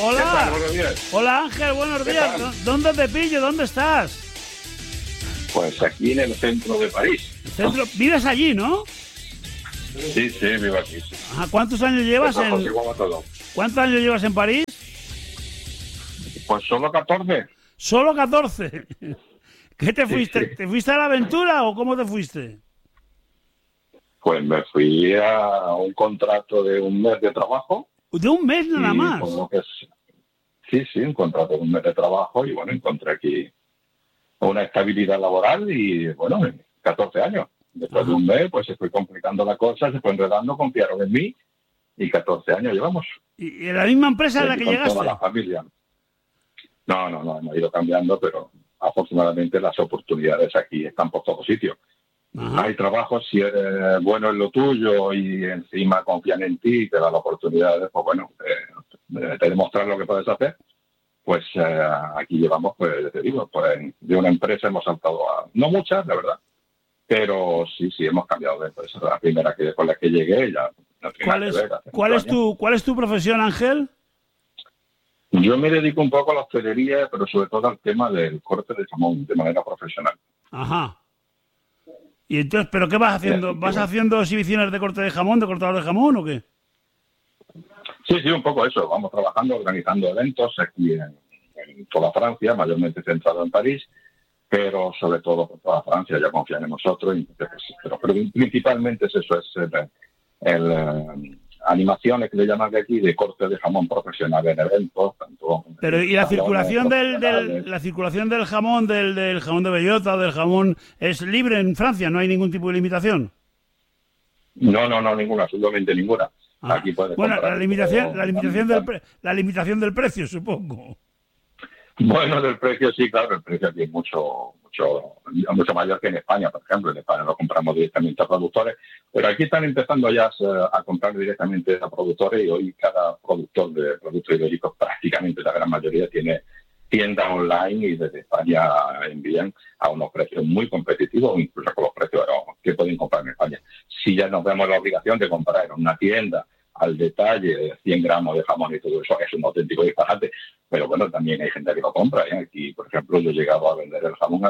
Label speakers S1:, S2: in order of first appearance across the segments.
S1: Hola.
S2: Buenos días.
S1: Hola Ángel, buenos días. ¿Dónde te pillo? ¿Dónde estás?
S2: Pues aquí en el centro de París.
S1: Vives allí, ¿no?
S2: Sí, vivo aquí. Sí.
S1: Ajá, ¿cuántos años llevas ¿Cuántos años llevas en París?
S2: Pues solo 14.
S1: Solo 14. ¿Qué te fuiste?
S2: Sí.
S1: ¿Te fuiste a la aventura o cómo te fuiste?
S2: Pues me fui a un contrato de un mes de trabajo.
S1: ¿De un mes nada más?
S2: Por lo que sí, un contrato de un mes de trabajo y bueno, encontré aquí una estabilidad laboral y bueno, 14 años. Después de un mes, pues se fue complicando la cosa, se fue enredando, confiaron en mí y 14 años llevamos.
S1: ¿Y en la misma empresa en la que
S2: con
S1: llegaste?
S2: toda la familia. No, hemos ido cambiando, pero afortunadamente las oportunidades aquí están por todos sitios. Ajá. Hay trabajos, si eres bueno en lo tuyo y encima confían en ti y te dan la oportunidad de, pues bueno, de demostrar lo que puedes hacer, pues aquí llevamos, pues te digo, pues de una empresa hemos saltado a, no muchas, la verdad, pero sí, hemos cambiado de empresa. La primera con la que llegué ya no tiene nada que ver.
S1: ¿Cuál es tu profesión, Ángel?
S2: Yo me dedico un poco a la hostelería, pero sobre todo al tema del corte de jamón de manera profesional.
S1: Ajá. ¿Y entonces, pero qué vas haciendo? ¿Vas haciendo exhibiciones de corte de jamón, de cortador de jamón o qué?
S2: Sí, un poco eso. Vamos trabajando, organizando eventos aquí en toda Francia, mayormente centrado en París, pero sobre todo por toda Francia, ya confían en nosotros. Pero principalmente es eso, es animaciones que le llaman de aquí de corte de jamón profesional en eventos.
S1: Pero ¿y la circulación la circulación del jamón, del jamón de bellota, del jamón, es libre en Francia? ¿No hay ningún tipo de limitación?
S2: No, ninguna, absolutamente ninguna. Aquí puedes
S1: la limitación del precio, supongo.
S2: Bueno, del precio sí, claro, el precio aquí es mucho mayor que en España, por ejemplo. En España lo compramos directamente a productores, pero aquí están empezando ya a comprar directamente a productores y hoy cada productor de productos ibéricos, prácticamente la gran mayoría, tiene tiendas online y desde España envían a unos precios muy competitivos, incluso con los precios que pueden comprar en España. Si ya nos vemos la obligación de comprar en una tienda al detalle 100 gramos de jamón y todo eso, es un auténtico disparate, pero bueno, también hay gente que lo compra, ¿eh? Aquí, por ejemplo, yo he llegado a vender el jamón a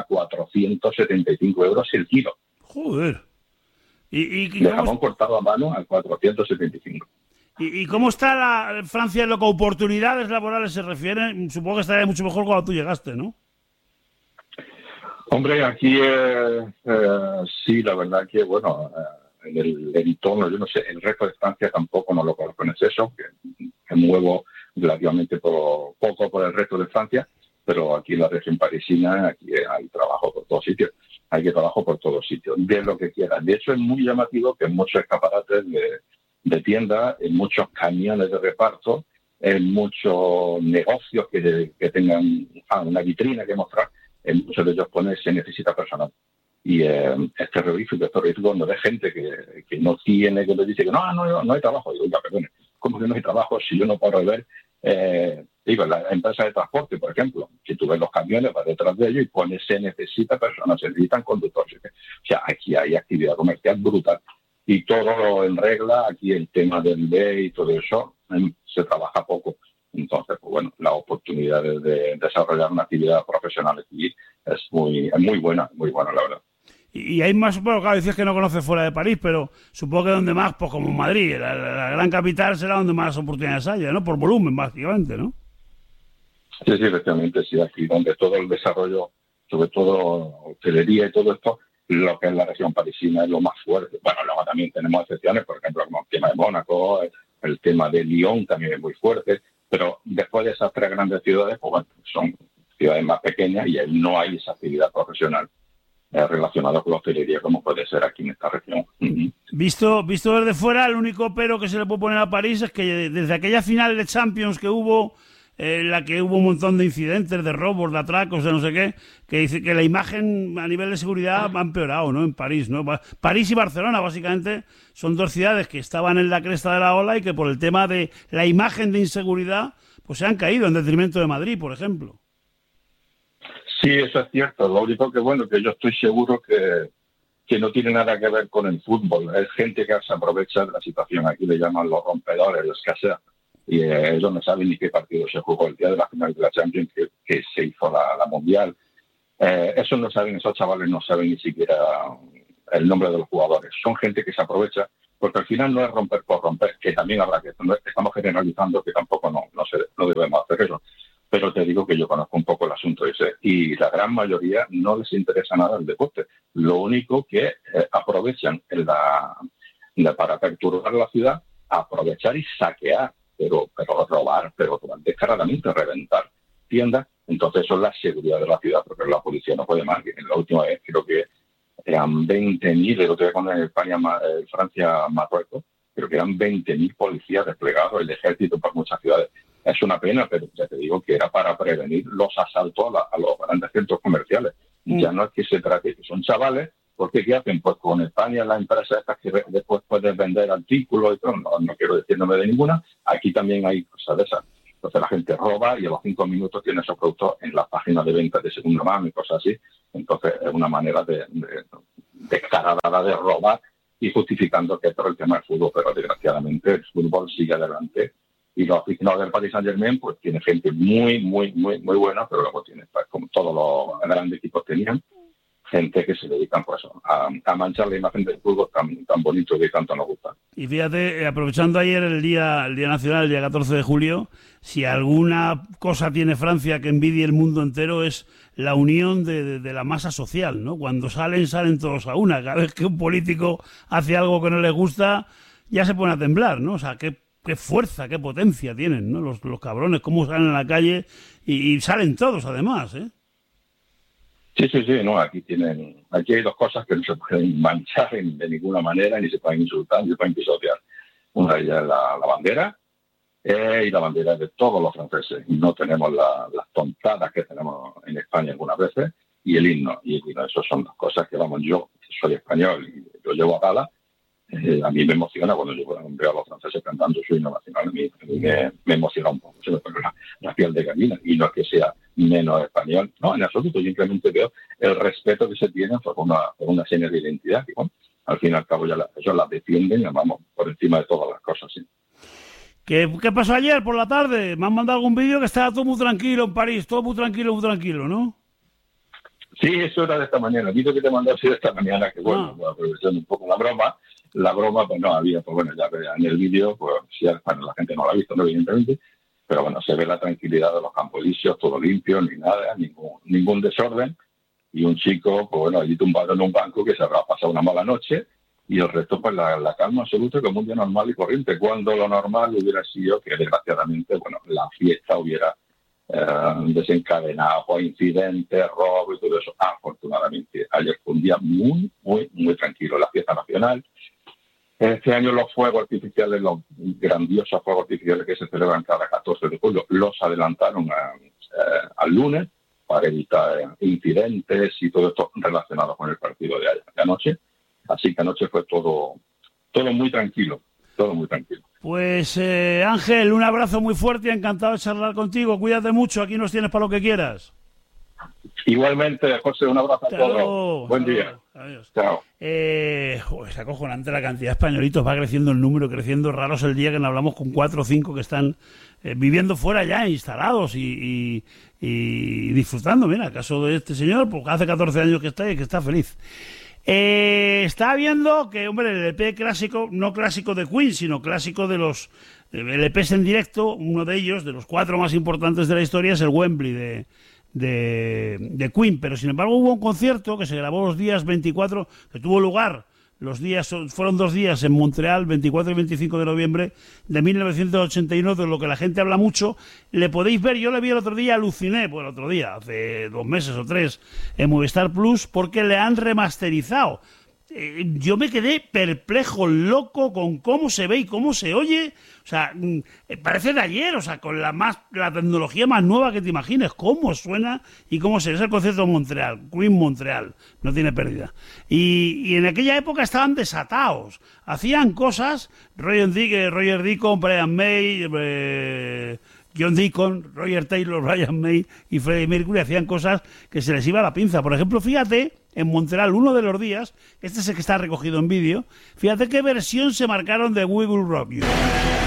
S2: 475 euros el kilo.
S1: Joder. ¿Y
S2: de jamón cortado a mano a 475.
S1: ¿Y cómo está Francia en lo que a oportunidades laborales se refiere? Supongo que estaría mucho mejor cuando tú llegaste, ¿no?
S2: Hombre, aquí sí, la verdad que, bueno, en el entorno, yo no sé, el resto de Francia tampoco no lo conozco en exceso, que me muevo relativamente poco por el resto de Francia, pero aquí en la región parisina, aquí hay trabajo por todos sitios, hay trabajo por todos sitios, de lo que quieran. De hecho, es muy llamativo que en muchos escaparates de tiendas, en muchos camiones de reparto, en muchos negocios que tengan una vitrina que mostrar, en muchos de ellos pone se necesita personal. Y es terrorífico cuando hay gente que no tiene, que le dice que no hay trabajo. Digo, oiga, perdone, ¿cómo que no hay trabajo si yo no puedo ver? La empresa de transporte, por ejemplo, si tú ves los camiones, vas detrás de ellos y pone se necesita personas, se necesitan conductores. O sea, aquí hay actividad comercial brutal. Y todo en regla, aquí el tema del ley y todo eso, se trabaja poco. Entonces, pues bueno, la oportunidad de desarrollar una actividad profesional aquí es muy buena, la verdad.
S1: Y hay más, bueno, claro, dices que no conoces fuera de París, pero supongo que donde más, pues como Madrid, la gran capital será donde más oportunidades haya, ¿no? Por volumen, básicamente, ¿no?
S2: Sí, efectivamente, sí, aquí donde todo el desarrollo, sobre todo hotelería y todo esto, lo que es la región parisina es lo más fuerte. Bueno, luego también tenemos excepciones, por ejemplo, como el tema de Mónaco, el tema de Lyon también es muy fuerte, pero después de esas tres grandes ciudades, pues bueno, son ciudades más pequeñas y ahí no hay esa actividad profesional relacionada con la hostelería como puede ser aquí en esta región.
S1: Visto desde fuera, el único pero que se le puede poner a París es que desde aquella final de Champions que hubo, en la que hubo un montón de incidentes, de robos, de atracos, de no sé qué, que dice que la imagen a nivel de seguridad ha empeorado, ¿no? En París, ¿no? París y Barcelona, básicamente, son dos ciudades que estaban en la cresta de la ola y que por el tema de la imagen de inseguridad, pues se han caído en detrimento de Madrid, por ejemplo.
S2: Sí, eso es cierto. Lo único que, bueno, que yo estoy seguro que no tiene nada que ver con el fútbol. Es gente que se aprovecha de la situación. Aquí le llaman los rompedores, los que sea. y ellos no saben ni qué partido se jugó el día de la final de la Champions, que se hizo la Mundial. Eso no saben, esos chavales no saben ni siquiera el nombre de los jugadores. Son gente que se aprovecha, porque al final no es romper por romper, que también habrá que, no estamos generalizando, que tampoco no debemos hacer eso. Pero te digo que yo conozco un poco el asunto ese, y la gran mayoría no les interesa nada el deporte. Lo único que aprovechan para perturbar la ciudad, aprovechar y saquear, pero robar descaradamente, reventar tiendas. Entonces eso es la seguridad de la ciudad, porque la policía no puede más. En la última vez creo que eran 20.000, el otro día cuando Francia-Marruecos, creo que eran 20.000 policías desplegados, el ejército por muchas ciudades. Es una pena, pero ya te digo que era para prevenir los asaltos a los grandes centros comerciales. Ya no es que se trate, que son chavales, porque ¿qué hacen? Pues con España, las empresas estas que después puedes vender artículos y todo, no quiero decir nombre de ninguna, aquí también hay cosas de esas. Entonces la gente roba y a los 5 minutos tiene esos productos en las páginas de venta de segunda mano y cosas así. Entonces es una manera descarada de robar y justificando que es por el tema del fútbol, pero desgraciadamente el fútbol sigue adelante. Y los aficionados del Paris Saint-Germain, pues tiene gente muy buena, pero luego tiene, pues, como todos los grandes equipos tenían, gente que se dedican pues, a manchar la imagen del fútbol tan bonito que tanto nos gusta.
S1: Y fíjate, aprovechando ayer el día nacional, el día 14 de julio, si alguna cosa tiene Francia que envidie el mundo entero es la unión de la masa social, ¿no? Cuando salen todos a una. Cada vez que un político hace algo que no les gusta, ya se pone a temblar, ¿no? O sea, qué fuerza, qué potencia tienen, ¿no? Los cabrones, cómo salen a la calle y salen todos, además, ¿eh?
S2: Sí, no, aquí hay dos cosas que no se pueden manchar de ninguna manera, ni se pueden insultar, ni se pueden pisotear. Una de ellas es la bandera, y la bandera es de todos los franceses. Y no tenemos las tontadas que tenemos en España algunas veces, y el himno. Y eso son dos cosas que, vamos, yo soy español y lo llevo a gala. A mí me emociona cuando yo veo a los franceses cantando su himno nacional. A mí me emociona un poco, se me pone la piel de gallina, y no es que sea menos español, no, en absoluto. Yo simplemente veo el respeto que se tiene por una seña de identidad, y bueno, al fin y al cabo ellos la defienden, vamos, por encima de todas las cosas, sí.
S1: ¿Qué pasó ayer por la tarde? Me han mandado algún vídeo que estaba todo muy tranquilo en París, todo muy tranquilo, ¿no?
S2: Sí, eso era de esta mañana. El vídeo que te mandé así de esta mañana, que bueno, aprovechando un poco la broma, pues no había, pues bueno, ya en el vídeo, pues sí, bueno, la gente no lo ha visto, ¿no? Evidentemente, pero bueno, se ve la tranquilidad de los campos elíseos, todo limpio, ni nada, ningún desorden, y un chico, pues bueno, allí tumbado en un banco que se habrá pasado una mala noche, y el resto, pues la calma absoluta, como un día normal y corriente, cuando lo normal hubiera sido que, desgraciadamente, bueno, la fiesta hubiera desencadenado por incidentes, robos y todo eso. Afortunadamente, ayer fue un día muy tranquilo, la fiesta nacional. Este año los fuegos artificiales, los grandiosos fuegos artificiales que se celebran cada 14 de julio, los adelantaron al lunes para evitar incidentes y todo esto relacionado con el partido de anoche. Así que anoche fue todo muy tranquilo, todo muy tranquilo.
S1: Pues Ángel, un abrazo muy fuerte y encantado de charlar contigo. Cuídate mucho, aquí nos tienes para lo que quieras.
S2: Igualmente, José, un abrazo a todos. Buen día.
S1: Adiós.
S2: Chao.
S1: Es acojonante la cantidad de españolitos, va creciendo el número, creciendo raros el día que nos hablamos con 4 o 5 que están viviendo fuera ya, instalados y disfrutando. Mira, el caso de este señor, porque hace 14 años que está y que está feliz. Estaba viendo que, hombre, el LP clásico, no clásico de Queen, sino clásico de los LPs en directo, uno de ellos, de los 4 más importantes de la historia, es el Wembley de Queen, pero sin embargo hubo un concierto que se grabó los días 24, que tuvo lugar, fueron 2 días en Montreal, 24 y 25 de noviembre de 1981, de lo que la gente habla mucho. Le podéis ver, yo le vi el otro día, aluciné, pues el otro día, hace 2 meses o 3, en Movistar Plus, porque le han remasterizado. Yo me quedé perplejo, loco con cómo se ve y cómo se oye. O sea, parece de ayer, o sea, con la tecnología más nueva que te imagines, cómo suena y cómo se ve. Es el concierto de Montreal, Queen Montreal, no tiene pérdida. Y en aquella época estaban desatados, hacían cosas, Roger Deacon, Brian May, John Deacon, Roger Taylor, Brian May y Freddie Mercury hacían cosas que se les iba la pinza. Por ejemplo, fíjate, en Montreal, uno de los días, este es el que está recogido en vídeo, fíjate qué versión se marcaron de We Will Rock You.